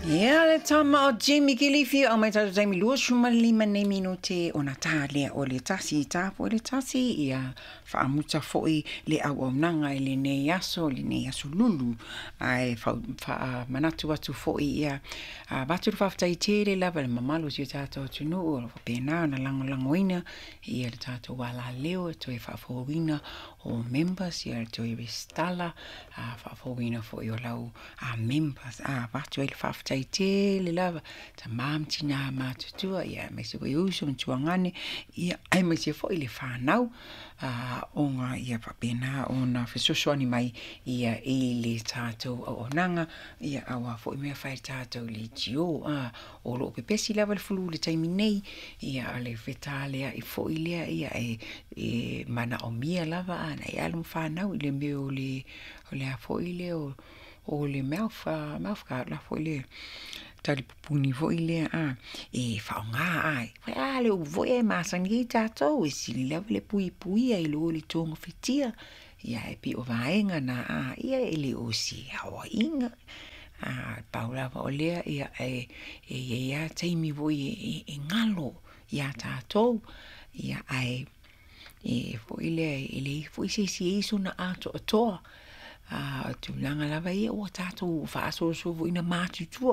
Ia, le tama o Jimmy Kilifi o mai tatu taimi lua shuma 5 minute o na tā lea o le tasi I tāpo le tasi ia whaamuta fo'i le au au nanga le nei aso lulu ai wha manatu atu fo'i ia batu whaftai te le lava le mamalu si o tātou tunu o pēnā na langoina ia le tātou wala leo to e whaafowina o members ia to e restala whaafowina fo'i o lau members batu e le whaftai te le lava ta mamtina matutua ia me se wai uso mtuangane ia ai me se fo'i le whanau onga ia papena ona fesosoani mai ia le tātou o nanga ia awa fo'i mea whai tātou le tio o lo pepesi lava le fulu le taimi nei ia ale whetaalea I fo'i lea ia e mana o mia lava ana i alum whanau I le meo le a fo'i le o le maufa la fo'i le tali pupuni fo'i lea e whaonga ai le uvoi e masangi tātou e sili lava le pui ai lo le tonga whitia ia e pi o vaenga na ia e le o si hawa inga paulava o lea ia ia taimi voi e ngalo ia tātou ia ai e fo'i lea e le fo'i se si eiso na ato atoa tu langa lava ia o tātou whaasoso vo ina mātutua.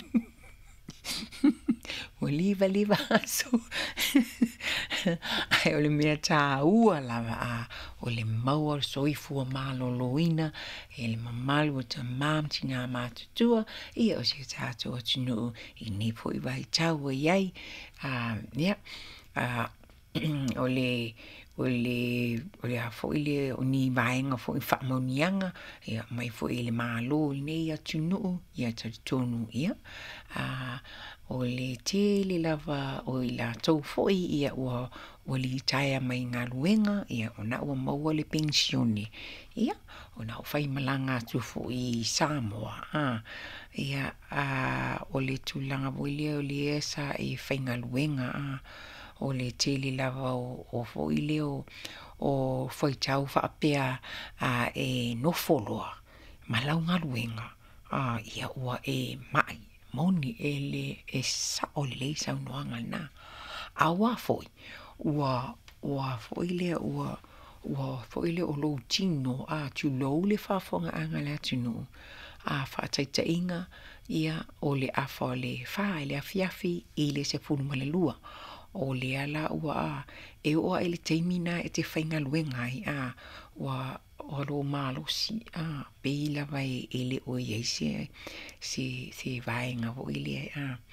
O liva aso. Ai o le mea tā ua lava o le maua soifua maloloina e le mamalu o ta mamti ngā mātutua ia o si tātou atunu I nipo I vai tau iai. Ia, o le a fo'i le o ni vaenga fo'i whaamonianga ia mai fo'i le malo nei atunu ia tonu ia o le te le lava o I la tau fo'i ia o li taia mai ngā luenga ia o na ua maua le pensione ia o na o whai malanga atu fo'i Samoa ia o le tulanga voile o le esa I whai ngā luenga o le tele lava o fo'i leo o foi tau whaapea e nofoloa malau ngā luenga ia ua e mai moni e sa o le sau noanga na awa foi ua foi leo ua foi leo o lo tino tu lo le whafonga anga le atunu whaataita inga ia o le afa le wha le afiafi I le se punu malalua o le ala ua e oa ele teimina e te whainga luenga ai ua o lo malo si pei lava e ele o iei se vaenga vo ile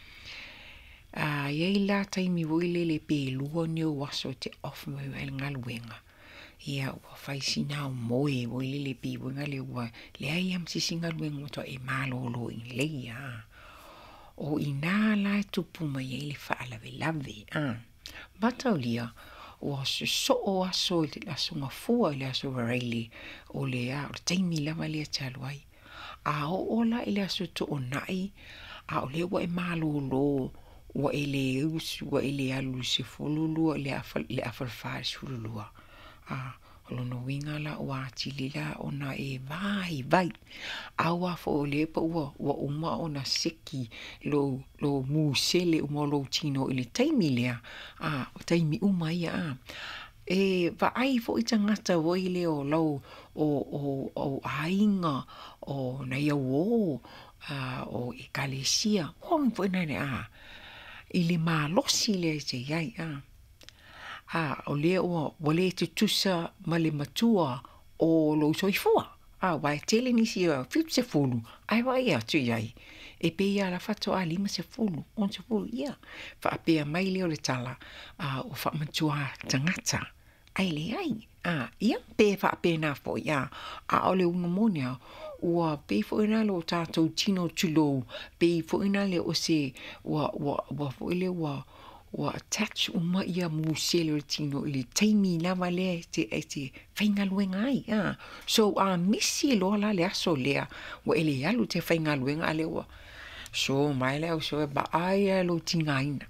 iei la taimi vo ile le pe lua ni o waso te ofu me el ngā luenga ia ua whaisina o moe vo ile le pe wenga le ua le ai am sisi ngā luenga moto e malo lo in leia o ina la tupu mai ele whaalawe lave Batau lia o so o aso le aso ngafua le aso wareili o le o taimi lava le taluai o ola ele aso to o nai o le wa e malolo wa ele usu wa ele alu se folulu le afalfa sululua lo no winga la wa tilila ona e vai awa fo le pa wa uma ona seki lo musele uma lo tino ile taimi lea taimi uma ia e va ai fo itangata wo ile o lo o ainga o na ia wo o ekalesia o fo na ile malosi le te ai o le o wale te tusa ma le matua o lo soifua. Wai tele nisi se fulu. Ai wai atu iai. E pe ia la fato 5 se fulu. 11 se fulu, ia. Fa apea mai leo le tala o fa matua tangata. Ai le ai. Ia pe fa apea na fo ia. O le ungamonia. Ua pe fo ina lo tātou tino tulo. Pe fo ina le o se wa fo ile wa attach uma ia musele tino ile taimi lava le te whainga luenga ai so misi lo la le aso lea wa ele alu te whainga luenga ale wa so mai leo so ba ai lo tingaina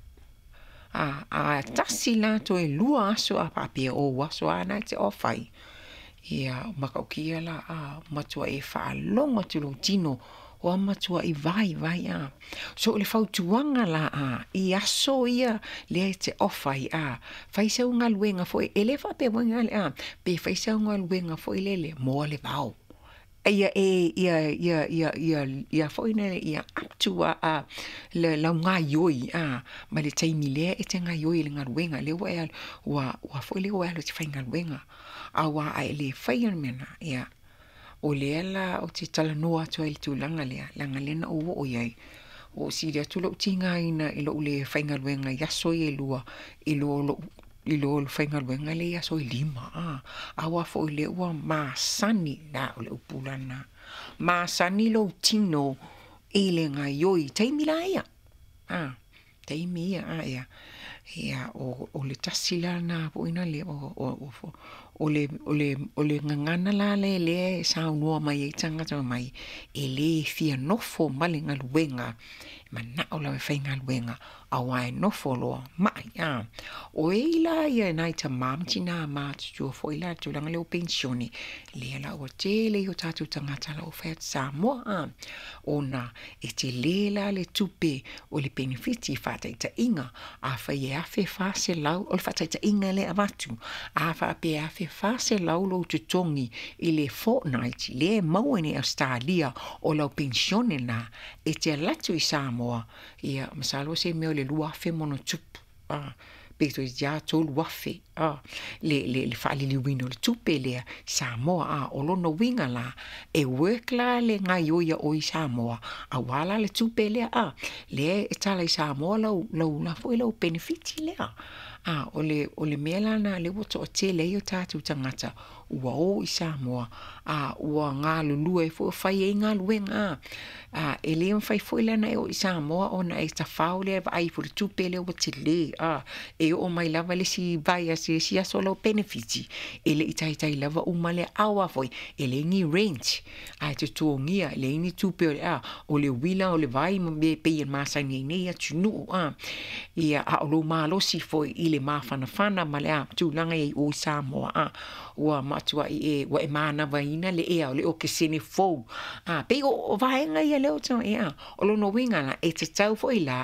tasi la to e lua aso apape o aso ana te ofai ia makaukia la matua e whaalonga tu lo tino o matua I vai a. So le fautuanga la I aso ia le te ofai faisa unga luenga foi ele fa pe wanga le pe faisa unga luenga foi le mo le vau. Ia foi ne ia aptua le la nga yoi ma le taimi le e te nga yoi le nga luenga le wa foi le wa le te fainga luenga awa ai le faia mena ia o le ala o te tala noa tua I tūlanga lea langa lena o iai o si rea tula utinga ina ilo ule fainga luenga yaso I lua ilo fainga luenga le yaso I 5 awa fo le ua masani la o le upulana masani lo tino I le nga yoi taimi la ia taimi ia ia o le tasila na po ina le o le ngangana la le sa unua mai e tangata mai e le fia nofo male nga luenga mana o la fainga luenga awa nofo lo mai o ila ia nai ta mamtina ma tu fo ila tu langa le o pensioni le la o tele o tatu tangata la o fet sa mo ona e te lela le tupe o le benefiti fata ita inga a fa ye afe fa se lau o fata ita inga le avatu a fa pe afe fa se lau lo tutongi I le fortnight le mauene Australia o la pensione na e te latu I Samoa ia masalo se meo le lua fe mono tupu peto ja tol wafe le fali li wino le tupe le Samoa o lono winga la e work la le ngai oia o I Samoa a wala le tupe le le e tala I Samoa la foi lo benefiti le o le mela na le woto o te le o tatu tangata ua o I Samoa ua ngā lulua e fo fai e ngā luenga e le fai foi lana e o I Samoa ona e ta fau le ai fo le tupe le o te le e o mai lava le si vai a si solo benefiti e le itai lava umale awa foi e le ngi range ai te tuongia le ini tupe o le wila o le vai me pe I masani nei a tunu ia o lo malo si foi I le mafana male tu langa e o Samoa ua matua I wa e mana vaina le o le o ke sene fou pe o vaenga ia le o tau o lo no winga na e te tau foi la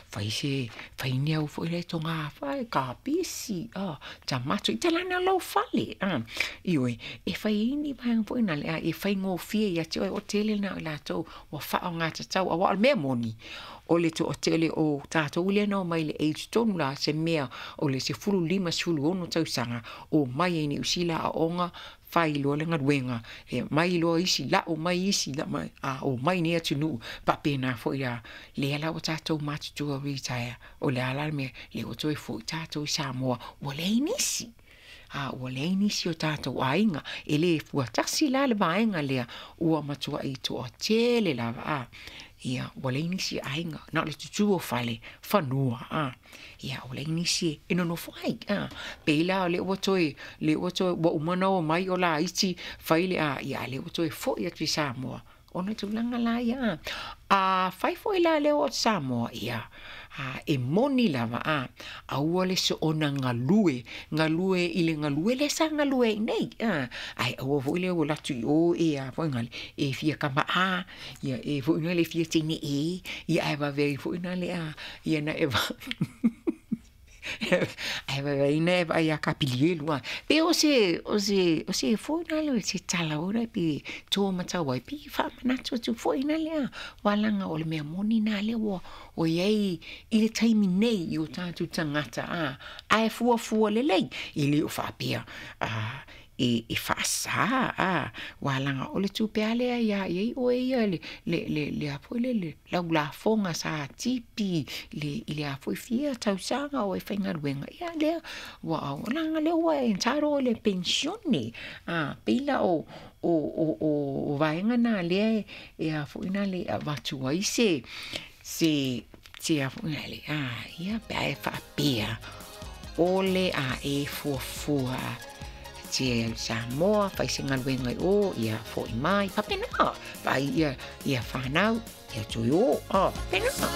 fai nia foi le tonga fai ka pisi ta matu I talana lo fale ioi e fai ini vaenga foi na le e fai ngo fie ia te o tele na la tau wa fa o ngata tau a wa me moni o le to tele o tato ule no mai le age tonu la se mea o le se fulu lima sulu ono tau sanga o mai ni usila a onga fai lo le ngaduenga e mai lo isi la o mai isi la mai o mai ni atunu pa pena fo ya le ala o tato matu tu retire o le ala me le o to fo tato Samoa o le inisi o le inisi o tato ainga ele fu tasi la le vaenga le o matua I to tele la ia wale inisi ainga na le tutu o fale fanua ia wale inisi ino no fai peila le wotoi wa umana o mai o la iti faile ia le wotoi fo ia tu Samoa ona tu langa la ia fai fo ila le o Samoa ia e moni lava a wale so ona ngalue ile ngalue le sa ngalue nei ai o vo ile o la tu o fo ngal e fia kama ia e fo ngal fia tini ia va ve fo ngal ia na eva ina vai a capilielo pe o se foi na le se tala ora pe to mata wai pe fa na tu foi na le walanga o le me moni na le o iei ile taimi nei o tatu tangata ai fu le lei ile o fa pia e fasa walanga o le tupe ale ia o ia le apo le la fonga sa tipi le apo fia tau sanga o fainga ruenga ia le wa langa le wa entaro le pensione pila o vaenga na le apo ina le vatu ai se apo ina le ia pe fa pia ole e fua te Samoa fai singa luenga o ia fo mai pa pena pa ia whanau ia tui o pena